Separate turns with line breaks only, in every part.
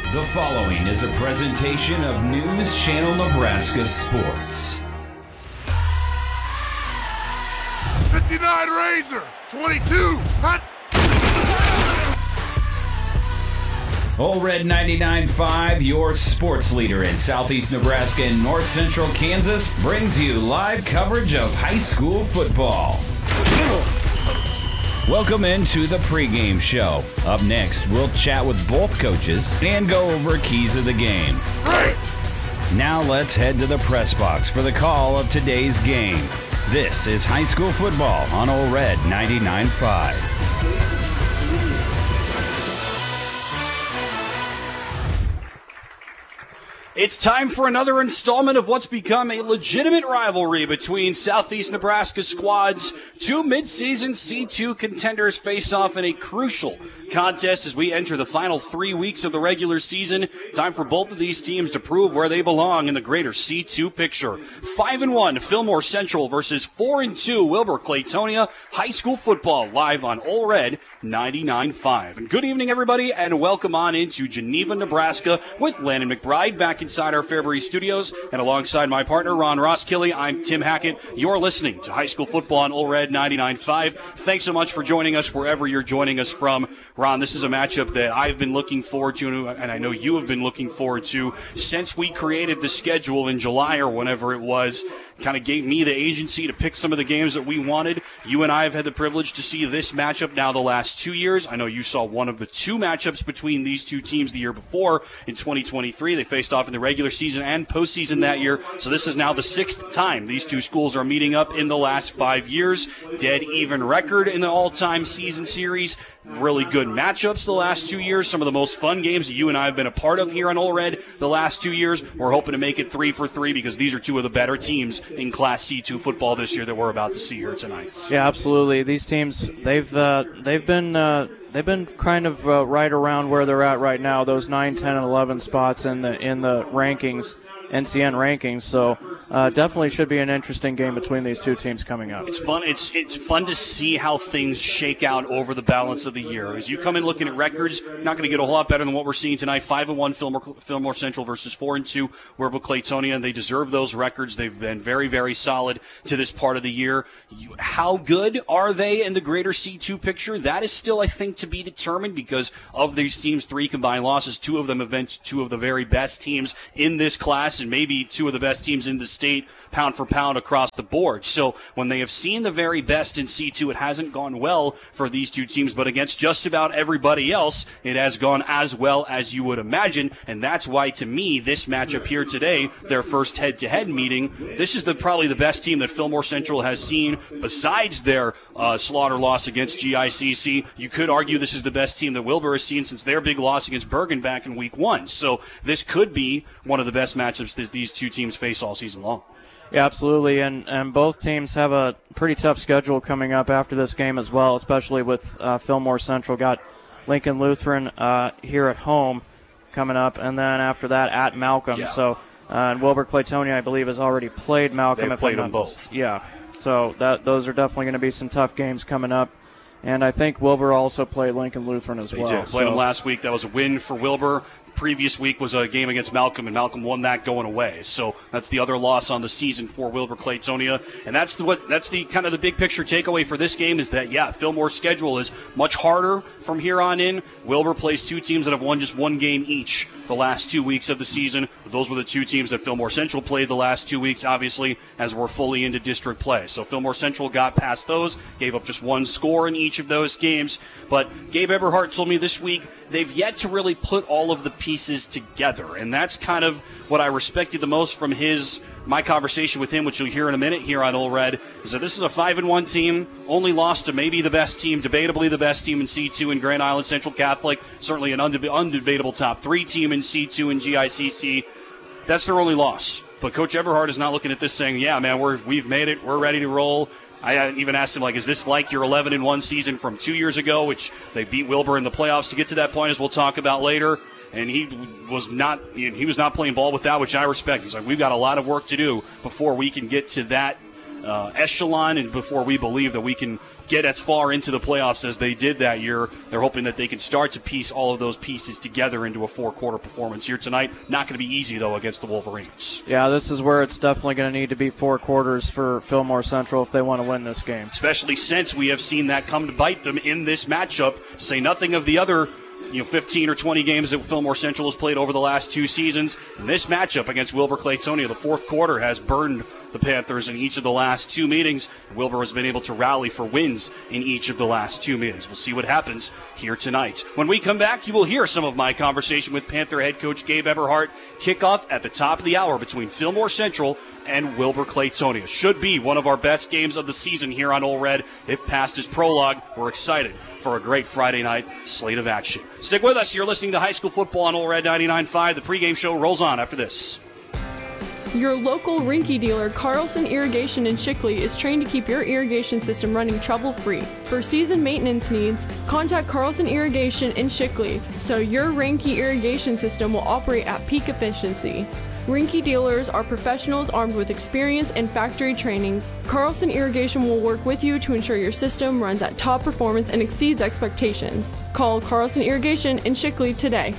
The following is a presentation of News Channel Nebraska Sports.
59 Razor, 22 hot.
Ole Red 99.5, your sports leader in Southeast Nebraska and North Central Kansas, brings you live coverage of high school football. Welcome into the pregame show. Up next, we'll chat with both coaches and go over keys of the game.
Right.
Now let's head to the press box for the call of today's game. This is high school football on Ole Red 99.5.
It's time for another installment of what's become a legitimate rivalry between Southeast Nebraska squads. Two midseason C2 contenders face off in a crucial contest as we enter the final 3 weeks of the regular season. Time for both of these teams to prove where they belong in the greater C2 picture. 5-1 Fillmore Central versus 4-2 Wilbur Claytonia. High school football live on Ole Red 99.5. And good evening, everybody, and welcome on into Geneva, Nebraska with Landon McBride back inside our Fairbury studios. And alongside my partner, Ron Roskilly, I'm Tim Hackett. You're listening to high school football on Ole Red 99.5. Thanks so much for joining us wherever you're joining us from. Ron, this is a matchup that I've been looking forward to, and I know you have been looking forward to since we created the schedule in July or whenever it was. Kind of gave me the agency to pick some of the games that we wanted. You and I have had the privilege to see this matchup now the last 2 years. I know you saw one of the two matchups between these two teams the year before in 2023. They faced off in the regular season and postseason that year. So this is now the sixth time these two schools are meeting up in the last 5 years. Dead even record in the all-time season series. Really good matchups the last 2 years. Some of the most fun games that you and I have been a part of here on Ole Red the last 2 years. We're hoping to make it 3 for 3 because these are two of the better teams in Class C2 football this year that we're about to see here tonight.
Yeah, absolutely. These teams, they've been kind of right around where they're at right now. Those 9, 10, and 11 spots in the rankings. NCN rankings, so definitely should be an interesting game between these two teams coming up.
It's fun. It's fun to see how things shake out over the balance of the year. As you come in looking at records, not going to get a whole lot better than what we're seeing tonight. 5-1 Fillmore Central versus 4-2 Wilbur Claytonia. They deserve those records. They've been very, very solid to this part of the year. How good are they in the greater C2 picture? That is still, I think, to be determined because of these teams' 3 combined losses. 2 of them have been two of the very best teams in this class, and maybe 2 of the best teams in the state, pound for pound across the board. So when they have seen the very best in C2, it hasn't gone well for these two teams, but against just about everybody else, it has gone as well as you would imagine, and that's why, to me, this matchup here today, their first head-to-head meeting, this is probably the best team that Fillmore Central has seen besides their slaughter loss against GICC. You could argue this is the best team that Wilbur has seen since their big loss against Bergen back in week 1. So this could be one of the best matchups that these two teams face all season long.
Yeah, absolutely, and both teams have a pretty tough schedule coming up after this game as well, especially with Fillmore Central got Lincoln Lutheran here at home coming up, and then after that at Malcolm.
Yeah.
So and Wilbur Claytonia, I believe, has already played Malcolm.
They've played them both.
Yeah, so those are definitely going to be some tough games coming up. And I think Wilbur also played Lincoln Lutheran as well.
They did. Played them last week. That was a win for Wilbur. Previous week was a game against Malcolm, and Malcolm won that going away. So that's the other loss on the season for Wilbur Claytonia. And that's the kind of the big picture takeaway for this game is that, yeah, Fillmore's schedule is much harder from here on in. Wilbur plays 2 teams that have won just 1 game each the last 2 weeks of the season. Those were the 2 teams that Fillmore Central played the last 2 weeks, obviously, as we're fully into district play. So Fillmore Central got past those, gave up just 1 score in each of those games. But Gabe Eberhardt told me this week they've yet to really put all of the pieces together. And that's kind of what I respected the most from my conversation with him, which you'll hear in a minute here on Ole Red, is that this is a 5-1 team, only lost to maybe the best team, debatably the best team in C2 in Grand Island Central Catholic, certainly an undebatable top 3 team in C2 and GICC. That's their only loss. But Coach Eberhardt is not looking at this saying, yeah, man, we've made it, we're ready to roll. I even asked him, is this like your 11-1 season from 2 years ago, which they beat Wilbur in the playoffs to get to that point, as we'll talk about later. And he was not playing ball with that, which I respect. He's like, we've got a lot of work to do before we can get to that echelon and before we believe that we can get as far into the playoffs as they did that year. They're hoping that they can start to piece all of those pieces together into a 4-quarter performance here tonight. Not going to be easy, though, against the Wolverines.
Yeah, this is where it's definitely going to need to be 4 quarters for Fillmore Central if they want to win this game.
Especially since we have seen that come to bite them in this matchup, to say nothing of the other 15 or 20 games that Fillmore Central has played over the last 2 seasons. In this matchup against Wilber-Claytonia, the 4th quarter has burned the Panthers in each of the last 2 meetings. Wilbur has been able to rally for wins in each of the last 2 meetings. We'll see what happens here tonight. When we come back, you will hear some of my conversation with Panther head coach Gabe Eberhardt. Kickoff at the top of the hour between Fillmore Central and Wilber-Claytonia. Should be one of our best games of the season here on Ole Red. If past is prologue, we're excited for a great Friday night slate of action. Stick with us. You're listening to High School Football on Ole Red 99.5. The pregame show rolls on after this.
Your local Rinky dealer, Carlson Irrigation in Shickley, is trained to keep your irrigation system running trouble-free. For season maintenance needs, contact Carlson Irrigation in Shickley so your Rinky irrigation system will operate at peak efficiency. Rinky dealers are professionals armed with experience and factory training. Carlson Irrigation will work with you to ensure your system runs at top performance and exceeds expectations. Call Carlson Irrigation in Shickley today.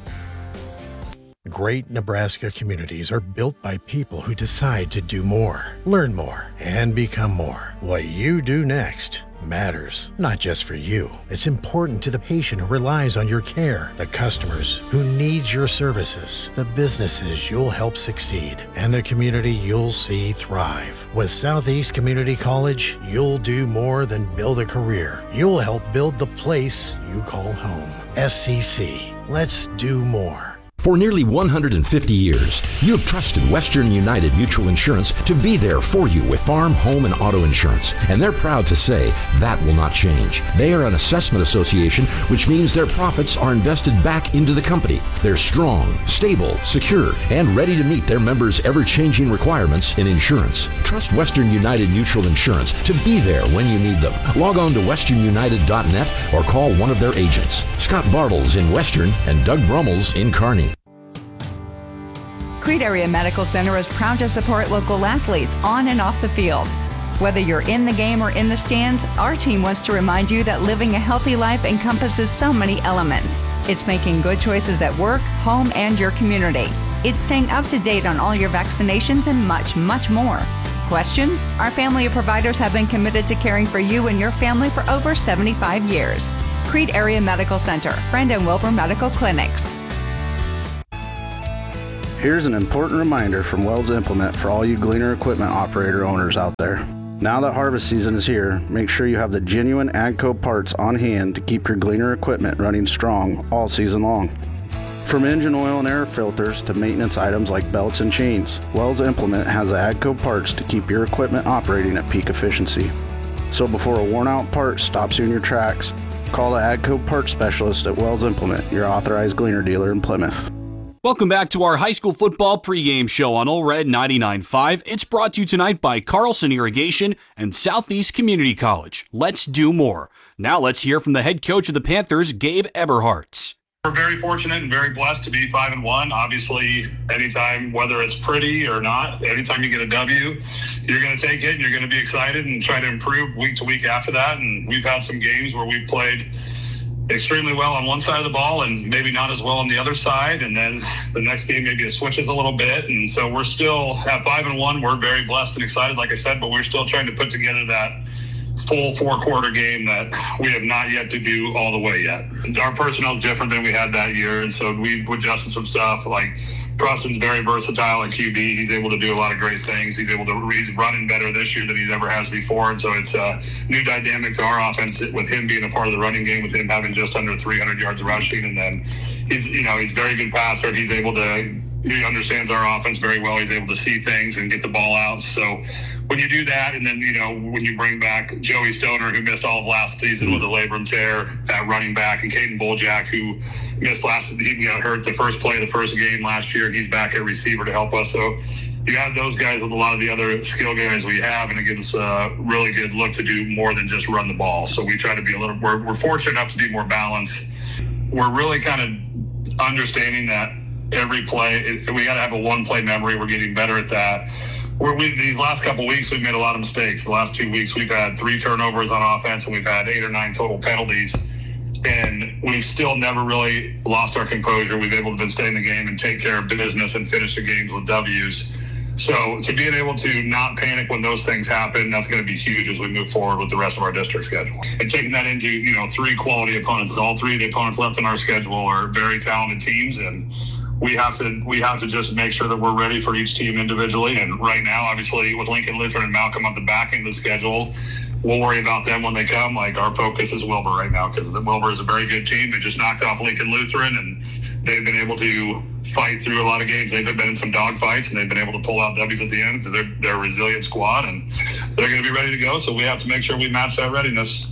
Great Nebraska communities are built by people who decide to do more, learn more, and become more. What you do next matters, not just for you. It's important to the patient who relies on your care, the customers who need your services, the businesses you'll help succeed, and the community you'll see thrive. With Southeast Community College, you'll do more than build a career. You'll help build the place you call home. SCC. Let's do more.
For nearly 150 years, you have trusted Western United Mutual Insurance to be there for you with farm, home, and auto insurance. And they're proud to say that will not change. They are an assessment association, which means their profits are invested back into the company. They're strong, stable, secure, and ready to meet their members' ever-changing requirements in insurance. Trust Western United Mutual Insurance to be there when you need them. Log on to westernunited.net or call one of their agents. Scott Bartles in Western and Doug Brummels in Kearney.
Crete Area Medical Center is proud to support local athletes on and off the field. Whether you're in the game or in the stands, our team wants to remind you that living a healthy life encompasses so many elements. It's making good choices at work, home, and your community. It's staying up to date on all your vaccinations and much, much more. Questions? Our family of providers have been committed to caring for you and your family for over 75 years. Crete Area Medical Center, Friend and Wilbur Medical Clinics.
Here's an important reminder from Wells Implement for all you Gleaner equipment operator owners out there. Now that harvest season is here, make sure you have the genuine AGCO parts on hand to keep your Gleaner equipment running strong all season long. From engine oil and air filters to maintenance items like belts and chains, Wells Implement has the AGCO parts to keep your equipment operating at peak efficiency. So before a worn-out part stops you in your tracks, call the AGCO parts specialist at Wells Implement, your authorized Gleaner dealer in Plymouth.
Welcome back to our high school football pregame show on Ole Red 99.5. It's brought to you tonight by Carlson Irrigation and Southeast Community College. Let's do more. Now let's hear from the head coach of the Panthers, Gabe Eberhardt.
We're very fortunate and very blessed to be 5-1. Obviously, anytime, whether it's pretty or not, anytime you get a W, you're going to take it and you're going to be excited and try to improve week to week after that. And we've had some games where we've played extremely well on one side of the ball and maybe not as well on the other side. And then the next game, maybe it switches a little bit. And so we're still at 5-1. We're very blessed and excited, like I said, but we're still trying to put together that full 4-quarter game that we have not yet to do all the way yet. Our personnel is different than we had that year. And so we've adjusted some stuff. Like Preston's very versatile at QB. He's able to do a lot of great things. He's running better this year than he ever has before. And so it's a new dynamic to our offense with him being a part of the running game, with him having just under 300 yards rushing. And then he's a very good passer. He understands our offense very well. He's able to see things and get the ball out. So when you do that, and then, when you bring back Joey Stoner, who missed all of last season with a labrum tear at running back, and Caden Boljak, who missed he got hurt the first play of the first game last year, and he's back at receiver to help us. So you have those guys with a lot of the other skill guys we have, and it gives us a really good look to do more than just run the ball. So we try to be we're fortunate enough to be more balanced. We're really kind of understanding that every play, we got to have a one-play memory. We're getting better at that. these last couple weeks, we've made a lot of mistakes. The last 2 weeks, we've had 3 turnovers on offense, and we've had 8 or 9 total penalties. And we've still never really lost our composure. We've been able to stay in the game and take care of business and finish the games with W's. So to being able to not panic when those things happen, that's going to be huge as we move forward with the rest of our district schedule. And taking that into, 3 quality opponents. All 3 of the opponents left in our schedule are very talented teams, and we have to just make sure that we're ready for each team individually. And right now, obviously, with Lincoln Lutheran and Malcolm at the back end of the schedule, we'll worry about them when they come. Like, our focus is Wilbur right now, because Wilbur is a very good team. They just knocked off Lincoln Lutheran, and they've been able to fight through a lot of games. They've been in some dog fights, and they've been able to pull out W's at the end. So they're a resilient squad, and they're going to be ready to go. So we have to make sure we match that readiness.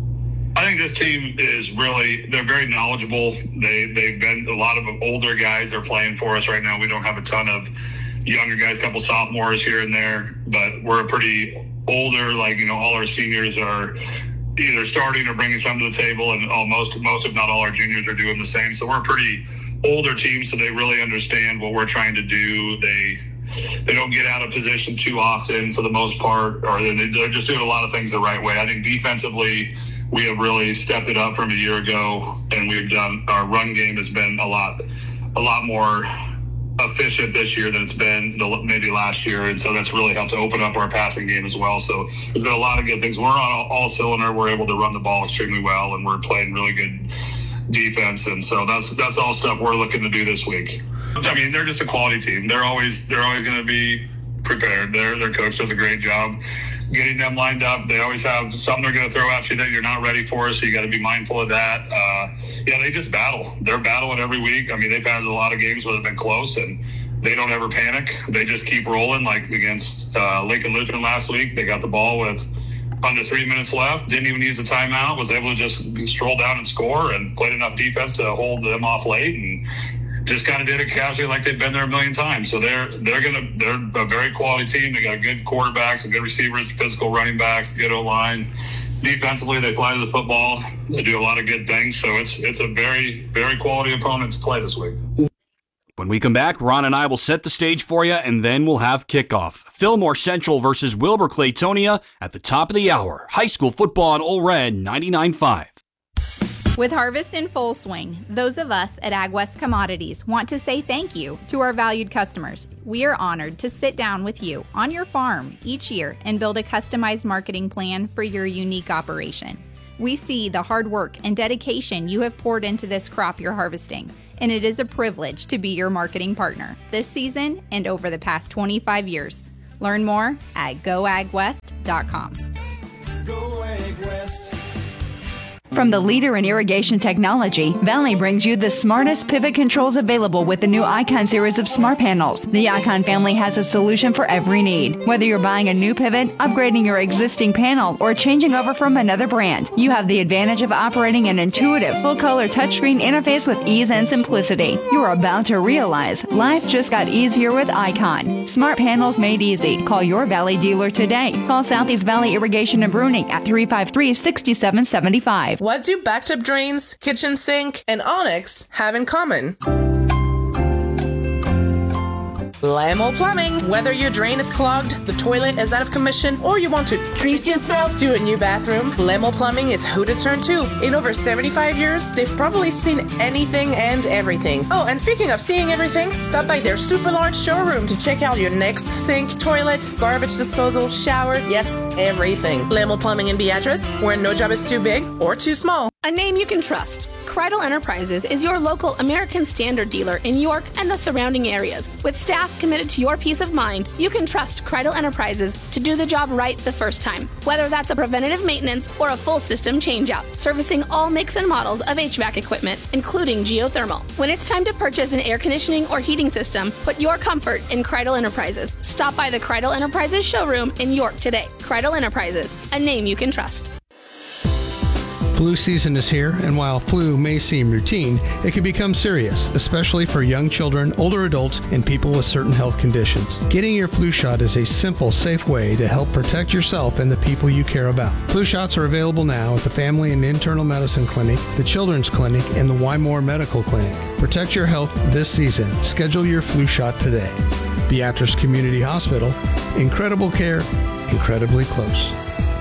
I think this team is they're very knowledgeable. They've been a lot of older guys are playing for us right now. We don't have a ton of younger guys, a couple sophomores here and there, but we're a pretty older, all our seniors are either starting or bringing some to the table, and most if not all our juniors are doing the same. So we're a pretty older team, so they really understand what we're trying to do. They don't get out of position too often for the most part, or they're just doing a lot of things the right way. I think defensively, we have really stepped it up from a year ago, and our run game has been a lot more efficient this year than it's been maybe last year, and so that's really helped to open up our passing game as well. So there's been a lot of good things. We're on all cylinder. We're able to run the ball extremely well, and we're playing really good defense, and so that's all stuff we're looking to do this week. I mean, they're just a quality team. They're always going to be prepared. Their coach does a great job getting them lined up. They always have something they're going to throw at you that you're not ready for, so you got to be mindful of that. They just battle. They're battling every week. I mean, they've had a lot of games where they've been close, and they don't ever panic. They just keep rolling, like against Lincoln Lutheran last week. They got the ball with under 3 minutes left, didn't even use the timeout, was able to just stroll down and score, and played enough defense to hold them off late, and just kind of did it casually like they've been there a million times. So they're a very quality team. They got good quarterbacks, good receivers, physical running backs, good O-line. Defensively, they fly to the football. They do a lot of good things. So it's a very, very quality opponent to play this week.
When we come back, Ron and I will set the stage for you, and then we'll have kickoff. Fillmore Central versus Wilbur Claytonia at the top of the hour. High school football on Ole Red 99.5.
With harvest in full swing, those of us at AgWest Commodities want to say thank you to our valued customers. We are honored to sit down with you on your farm each year and build a customized marketing plan for your unique operation. We see the hard work and dedication you have poured into this crop you're harvesting, and it is a privilege to be your marketing partner this season and over the past 25 years. Learn more at goagwest.com.
Go Ag West.
From the leader in irrigation technology, Valley brings you the smartest pivot controls available with the new Icon series of smart panels. The Icon family has a solution for every need. Whether you're buying a new pivot, upgrading your existing panel, or changing over from another brand, you have the advantage of operating an intuitive, full-color touchscreen interface with ease and simplicity. You are about to realize life just got easier with Icon. Smart panels made easy. Call your Valley dealer today. Call Southeast Valley Irrigation and Bruning at 353-6775.
What do backed-up drains, kitchen sink, and Onyx have in common? Lamo Plumbing. Whether your drain is clogged, the toilet is out of commission, or you want to treat yourself to a new bathroom, Lamo Plumbing is who to turn to. In over 75 years, they've probably seen anything and everything. Oh, and speaking of seeing everything, stop by their super large showroom to check out your next sink, toilet, garbage disposal, shower, yes, everything. Lamo Plumbing in Beatrice, where no job is too big or too small.
A name you can trust. Kreidel Enterprises is your local American Standard dealer in York and the surrounding areas. With staff committed to your peace of mind, you can trust Kreidel Enterprises to do the job right the first time. Whether that's a preventative maintenance or a full system changeout, servicing all makes and models of HVAC equipment, including geothermal. When it's time to purchase an air conditioning or heating system, put your comfort in Kreidel Enterprises. Stop by the Kreidel Enterprises showroom in York today. Kreidel Enterprises, a name you can trust.
Flu season is here, and while flu may seem routine, it can become serious, especially for young children, older adults, and people with certain health conditions. Getting your flu shot is a simple, safe way to help protect yourself and the people you care about. Flu shots are available now at the Family and Internal Medicine Clinic, the Children's Clinic, and the Wymore Medical Clinic. Protect your health this season. Schedule your flu shot today. Beatrice Community Hospital. Incredible care, incredibly close.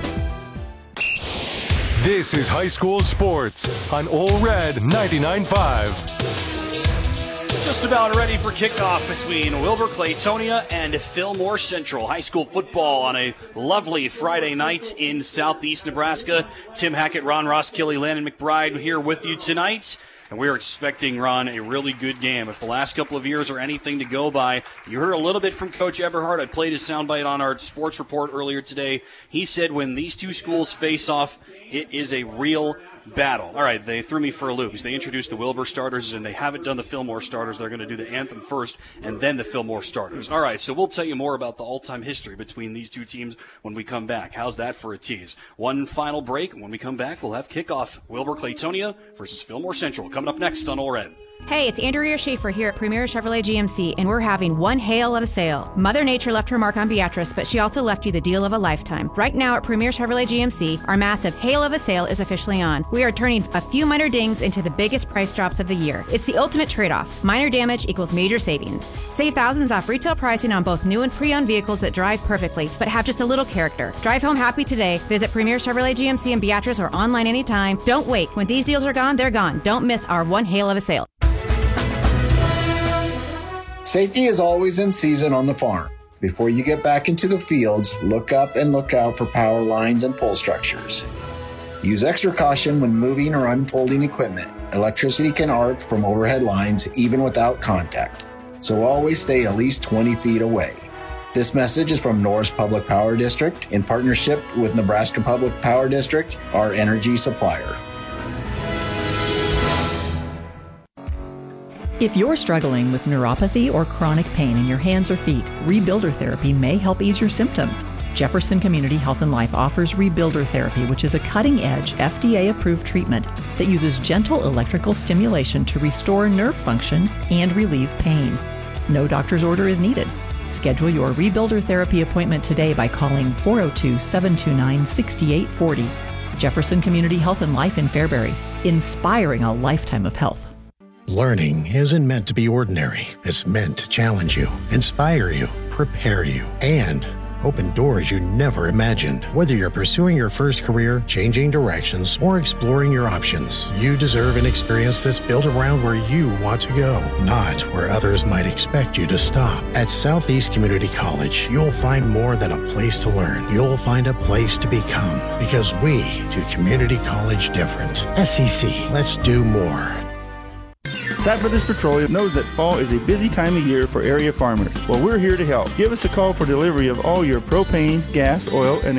This is high school sports on Ole Red 99.5.
Just about ready for kickoff between Wilbur Claytonia and Fillmore Central. High school football on a lovely Friday night in southeast Nebraska. Tim Hackett, Ron Roskilly, Landon McBride here with you tonight. And we're expecting, Ron, a really good game. If the last couple of years are anything to go by, you heard a little bit from Coach Eberhard. I played his soundbite on our sports report earlier today. He said when these two schools face off, it is a real battle. All right, they threw me for a loop because they introduced the Wilbur starters and they haven't done the Fillmore starters. They're going to do the anthem first and then the Fillmore starters. All right, so we'll tell you more about the all-time history between these two teams when we come back. How's that for a tease? One final break. When we come back, we'll have kickoff Wilbur Claytonia versus Fillmore Central coming up next on Ole Red.
Hey, it's Andrea Schaefer here at Premier Chevrolet GMC, and we're having one hail of a sale. Mother Nature left her mark on Beatrice, but she also left you the deal of a lifetime. Right now at Premier Chevrolet GMC, our massive hail of a sale is officially on. We are turning a few minor dings into the biggest price drops of the year. It's the ultimate trade-off. Minor damage equals major savings. Save thousands off retail pricing on both new and pre-owned vehicles that drive perfectly, but have just a little character. Drive home happy today. Visit Premier Chevrolet GMC in Beatrice or online anytime. Don't wait. When these deals are gone, they're gone. Don't miss our one hail of a sale.
Safety is always in season on the farm. Before you get back into the fields, look up and look out for power lines and pole structures. Use extra caution when moving or unfolding equipment. Electricity can arc from overhead lines even without contact, so always stay at least 20 feet away. This message is from Norris Public Power District in partnership with Nebraska Public Power District, our energy supplier.
If you're struggling with neuropathy or chronic pain in your hands or feet, Rebuilder Therapy may help ease your symptoms. Jefferson Community Health and Life offers Rebuilder Therapy, which is a cutting-edge, FDA-approved treatment that uses gentle electrical stimulation to restore nerve function and relieve pain. No doctor's order is needed. Schedule your Rebuilder Therapy appointment today by calling 402-729-6840. Jefferson Community Health and Life in Fairbury, inspiring a lifetime of health.
Learning isn't meant to be ordinary. It's meant to challenge you, inspire you, prepare you, and open doors you never imagined. Whether you're pursuing your first career, changing directions, or exploring your options, you deserve an experience that's built around where you want to go, not where others might expect you to stop. At Southeast Community College, you'll find more than a place to learn. You'll find a place to become, because we do community college different. SEC, let's do more.
Sapp Brothers Petroleum knows that fall is a busy time of year for area farmers. Well, we're here to help. Give us a call for delivery of all your propane, gas, oil, and